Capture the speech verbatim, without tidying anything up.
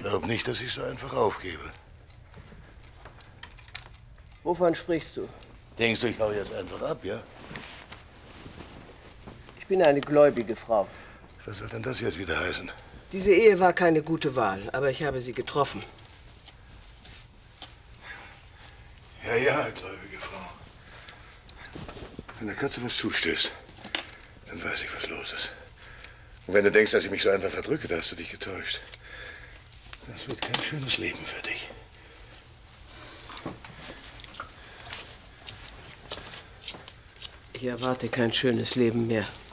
Glaub nicht, dass ich so einfach aufgebe. Wovon sprichst du? Denkst du, ich hau jetzt einfach ab, ja? Ich bin eine gläubige Frau. Was soll denn das jetzt wieder heißen? Diese Ehe war keine gute Wahl, aber ich habe sie getroffen. Ja, ja, gläubige Frau. Wenn der Katze was zustößt, dann weiß ich, was los ist. Und wenn du denkst, dass ich mich so einfach verdrücke, da hast du dich getäuscht. Das wird kein schönes Leben für dich. Ich erwarte kein schönes Leben mehr.